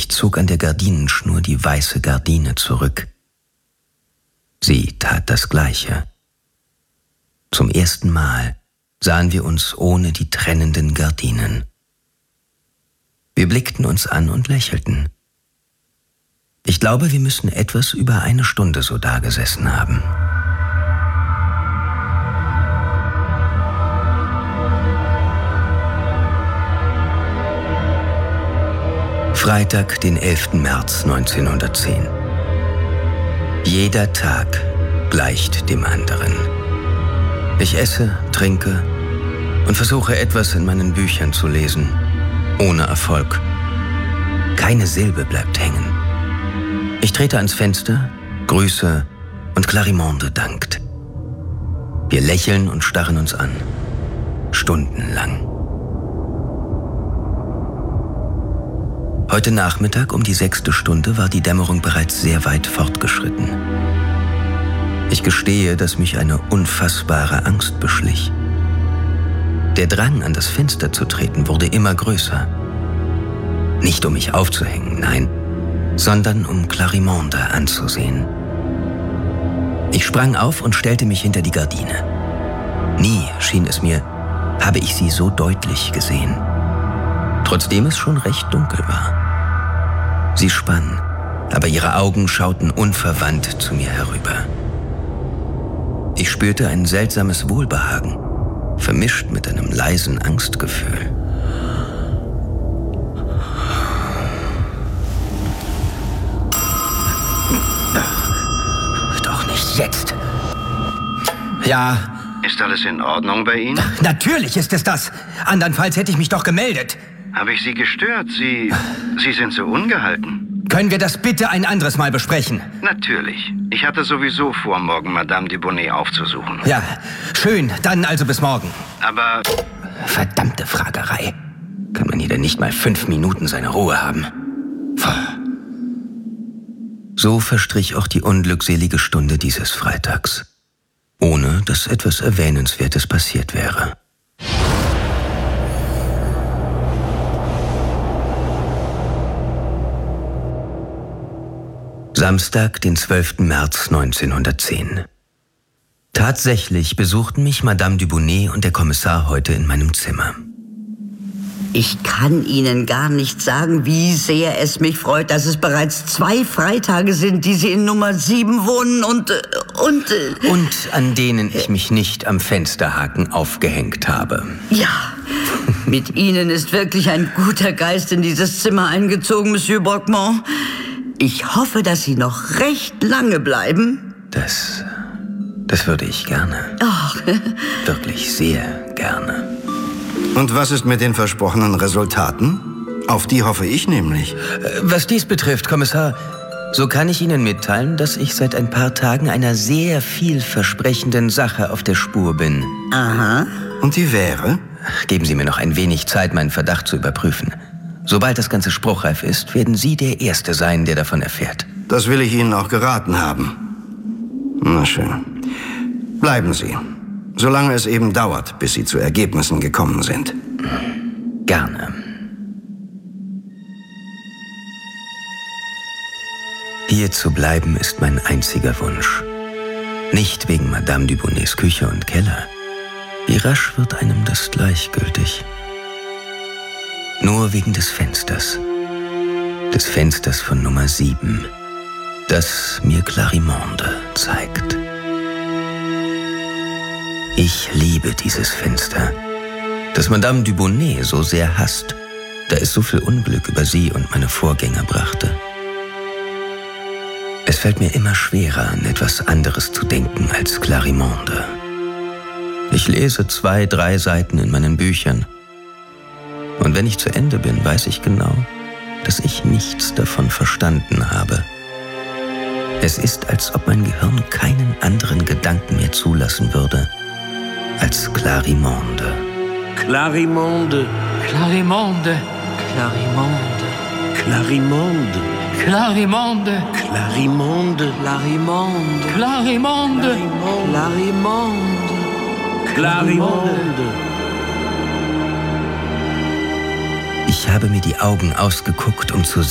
Ich zog an der Gardinenschnur die weiße Gardine zurück. Sie tat das Gleiche. Zum ersten Mal sahen wir uns ohne die trennenden Gardinen. Wir blickten uns an und lächelten. Ich glaube, wir müssen etwas über 1 Stunde so dagesessen haben. Freitag, den 11. März 1910. Jeder Tag gleicht dem anderen. Ich esse, trinke und versuche etwas in meinen Büchern zu lesen. Ohne Erfolg. Keine Silbe bleibt hängen. Ich trete ans Fenster, grüße und Clarimonde dankt. Wir lächeln und starren uns an. Stundenlang. Heute Nachmittag um die 6. Stunde war die Dämmerung bereits sehr weit fortgeschritten. Ich gestehe, dass mich eine unfassbare Angst beschlich. Der Drang, an das Fenster zu treten, wurde immer größer. Nicht um mich aufzuhängen, nein, sondern um Clarimonde anzusehen. Ich sprang auf und stellte mich hinter die Gardine. Nie, schien es mir, habe ich sie so deutlich gesehen. Trotzdem es schon recht dunkel war. Sie spann, aber ihre Augen schauten unverwandt zu mir herüber. Ich spürte ein seltsames Wohlbehagen, vermischt mit einem leisen Angstgefühl. Doch nicht jetzt. Ja. Ist alles in Ordnung bei Ihnen? Natürlich ist es das. Andernfalls hätte ich mich doch gemeldet. Habe ich Sie gestört? Sie sind so ungehalten. Können wir das bitte ein anderes Mal besprechen? Natürlich. Ich hatte sowieso vor, morgen Madame Dubonnet aufzusuchen. Ja, schön. Dann also bis morgen. Aber... Verdammte Fragerei. Kann man hier denn nicht mal 5 Minuten seine Ruhe haben? So verstrich auch die unglückselige Stunde dieses Freitags. Ohne dass etwas Erwähnenswertes passiert wäre. Samstag, den 12. März 1910. Tatsächlich besuchten mich Madame Dubonnet und der Kommissar heute in meinem Zimmer. Ich kann Ihnen gar nicht sagen, wie sehr es mich freut, dass es bereits 2 Freitage sind, die Sie in Nummer 7 wohnen und an denen ich mich nicht am Fensterhaken aufgehängt habe. Ja, mit Ihnen ist wirklich ein guter Geist in dieses Zimmer eingezogen, Monsieur Broquemont. Ich hoffe, dass Sie noch recht lange bleiben. Das würde ich gerne. Ach. Wirklich sehr gerne. Und was ist mit den versprochenen Resultaten? Auf die hoffe ich nämlich. Was dies betrifft, Kommissar, so kann ich Ihnen mitteilen, dass ich seit ein paar Tagen einer sehr vielversprechenden Sache auf der Spur bin. Aha. Und die wäre? Geben Sie mir noch ein wenig Zeit, meinen Verdacht zu überprüfen. Sobald das Ganze spruchreif ist, werden Sie der Erste sein, der davon erfährt. Das will ich Ihnen auch geraten haben. Na schön. Bleiben Sie. Solange es eben dauert, bis Sie zu Ergebnissen gekommen sind. Gerne. Hier zu bleiben ist mein einziger Wunsch. Nicht wegen Madame Dubonnets Küche und Keller. Wie rasch wird einem das gleichgültig? Nur wegen des Fensters. Des Fensters von Nummer 7, das mir Clarimonde zeigt. Ich liebe dieses Fenster, das Madame Dubonnet so sehr hasst, da es so viel Unglück über sie und meine Vorgänger brachte. Es fällt mir immer schwerer, an etwas anderes zu denken als Clarimonde. Ich lese 2, 3 Seiten in meinen Büchern. Und wenn ich zu Ende bin, weiß ich genau, dass ich nichts davon verstanden habe. Es ist, als ob mein Gehirn keinen anderen Gedanken mehr zulassen würde als Clarimonde. Clarimonde. Clarimonde. Clarimonde. Clarimonde. Clarimonde. Clarimonde. Clarimonde. Clarimonde. Clarimonde. Clarimonde. Ich habe mir die Augen ausgeguckt, um zu